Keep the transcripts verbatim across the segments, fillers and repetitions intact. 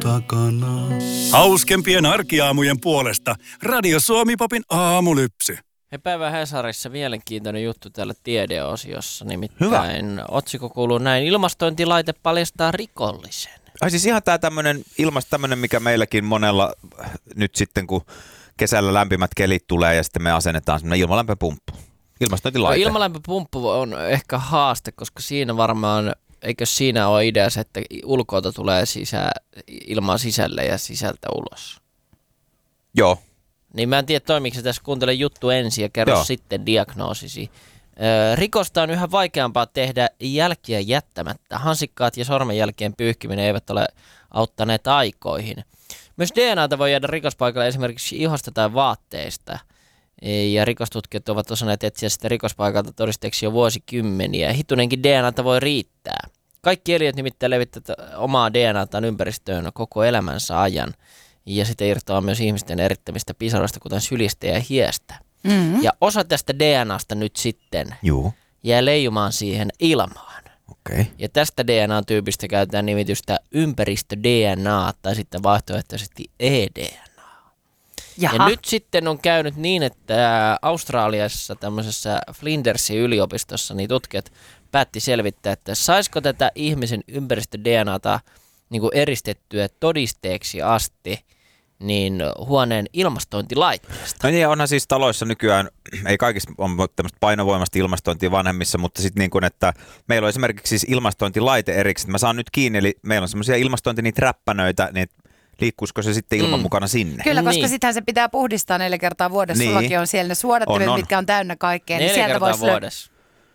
takana. Hauskempien arkiaamujen puolesta Radio Suomi-popin aamulypsy. He päivän Hesarissa mielenkiintoinen juttu täällä tiedeosiossa, nimittäin Hyvä. Otsikko kuuluu näin: ilmastointilaite paljastaa rikollisen. Ai siis ihan tää tämmönen ilmast tämmönen, mikä meilläkin monella nyt sitten, kun kesällä lämpimät kelit tulee ja sitten me asennetaan semmoinen ilmalämpöpumppu. Ilmastointilaite. No, ilmalämpöpumppu on ehkä haaste, koska siinä varmaan, eikö siinä ole idea se, että ulkoilta tulee sisä, ilmaa sisälle ja sisältä ulos? Joo. Niin mä en tiedä, toimiko se tässä, kuuntele juttu ensin ja kerro Joo. sitten diagnoosisi. Ö, rikosta on yhä vaikeampaa tehdä jälkiä jättämättä. Hansikkaat ja sormenjälkien pyyhkiminen eivät ole auttaneet aikoihin. Myös D N A:ta voi jäädä rikospaikalle esimerkiksi ihosta tai vaatteista. Ja rikostutkijat ovat osanneet etsiä sitä rikospaikalta todisteeksi jo vuosikymmeniä. Hitunenkin D N A:ta voi riittää. Kaikki eliöt nimittäin levittävät omaa D N A:taan ympäristöön koko elämänsä ajan. Ja sitten irtoaa myös ihmisten erittämistä pisaroista, kuten sylistä ja hiestä. Mm-hmm. Ja osa tästä D N A:sta nyt sitten Juu. jää leijumaan siihen ilmaan. Okay. Ja tästä D N A-tyypistä käytetään nimitystä ympäristö-D N A tai sitten vaihtoehtoisesti e-D N A. Jaha. Ja nyt sitten on käynyt niin, että Australiassa tämmöisessä Flindersin yliopistossa niin tutkijat päätti selvittää, että saisiko tätä ihmisen ympäristö-D N A:ta niin kuin eristettyä todisteeksi asti niin huoneen ilmastointilaitteesta. No niin, onhan siis taloissa nykyään, ei kaikissa ole tämmöistä painovoimasta ilmastointia vanhemmissa, mutta sitten niin kuin, että meillä on esimerkiksi siis ilmastointilaite erikseen. Mä saan nyt kiinni, eli meillä on semmoisia ilmastointi niitä räppänöitä, niin liikkuisiko se sitten ilman mm. mukana sinne? Kyllä, koska niin. sittenhän se pitää puhdistaa neljä kertaa vuodessa. Niin. Sullakin on siellä ne suodattimet, on, on. mitkä on täynnä kaikkea. Neljä niin sieltä kertaa vois vuodessa.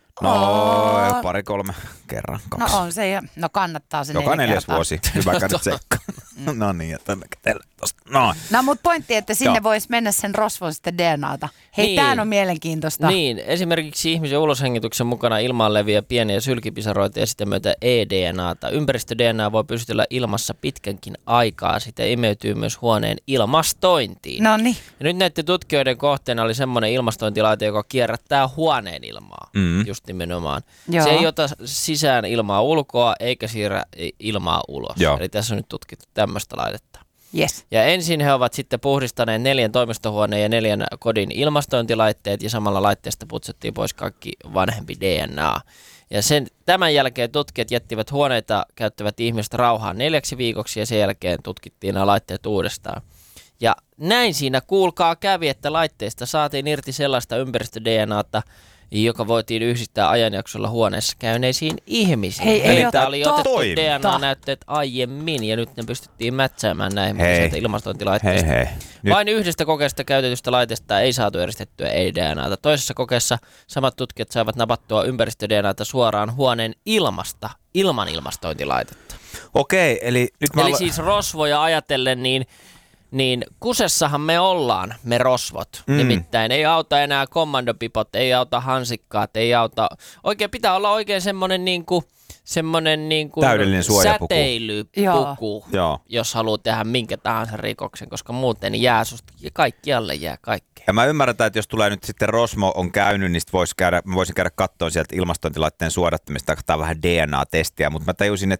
No, oh. pari, kolme kerran, kaksi. No on se, ja no kannattaa se Joka neljä neljäs kertaa. vuosi, hyvä käydä tsekkaa. No niin, että tosta. No, no mutta pointti, että sinne Joo. voisi mennä sen rosvon sitten D N A:ta. Hei, niin. Tämä on mielenkiintoista. Niin, esimerkiksi ihmisen uloshengityksen mukana ilmaan leviää pieniä sylkipisaroita ja sitä myötä e-D N A:ta. Ympäristö-D N A voi pysytellä ilmassa pitkänkin aikaa. Sitä imeytyy myös huoneen ilmastointiin. No niin. Ja nyt näiden tutkijoiden kohteena oli semmoinen ilmastointilaite, joka kierrättää huoneen ilmaa. Mm. Just nimenomaan. Joo. Se ei ota sisään ilmaa ulkoa eikä siirrä ilmaa ulos. Joo. Eli tässä on nyt tutkittu tämmöistä laitetta. Yes. Ja ensin he ovat sitten puhdistaneet neljän toimistohuoneen ja neljän kodin ilmastointilaitteet ja samalla laitteesta putsattiin pois kaikki vanhempi D N A. Ja sen, tämän jälkeen tutkijat jättivät huoneita käyttävät ihmiset rauhaan neljäksi viikoksi ja sen jälkeen tutkittiin nämä laitteet uudestaan. Ja näin siinä kuulkaa kävi, että laitteesta saatiin irti sellaista ympäristö-D N A:ta, joka voitiin yhdistää ajanjaksolla huoneessa käyneisiin ihmisiin. Hei, Eli ei tämä oli otettu totta. D N A-näytteet aiemmin ja nyt ne pystyttiin mätsäämään näin sieltä ilmastointilaitteesta. Hei, hei. Nyt. Vain yhdestä kokeesta käytetystä laitteesta ei saatu eristettyä e-D N A:ta. Toisessa kokeessa samat tutkijat saivat napattua ympäristö-D N A:ta suoraan huoneen ilmasta ilman ilmastointilaitetta. Okei, eli nyt mä Eli alo- siis rosvoja ajatellen, niin Niin kusessahan me ollaan, me rosvot. Mm. Nimittäin ei auta enää kommandopipot, ei auta hansikkaat, ei auta. Oikein pitää olla oikein semmoinen niinku, semmoinen niinku täydellinen suojapuku. Säteilypuku, Joo. jos haluaa tehdä minkä tahansa rikoksen, koska muuten jää susta kaikkialle jää kaikkea. Ja mä ymmärrän, että jos tulee nyt sitten Rosmo on käynyt, niin vois käydä, mä voisin käydä katsoa sieltä ilmastointilaitteen suodattamista, katsotaan vähän D N A-testiä, mutta mä tajusin, että